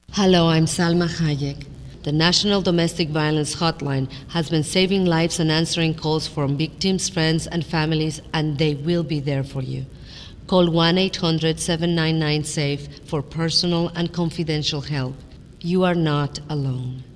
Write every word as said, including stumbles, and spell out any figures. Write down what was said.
Hello, I'm Salma Hayek. The National Domestic Violence Hotline has been saving lives and answering calls from victims, friends, and families, and they will be there for you. Call one eight hundred, seven nine nine, SAFE for personal and confidential help. You are not alone.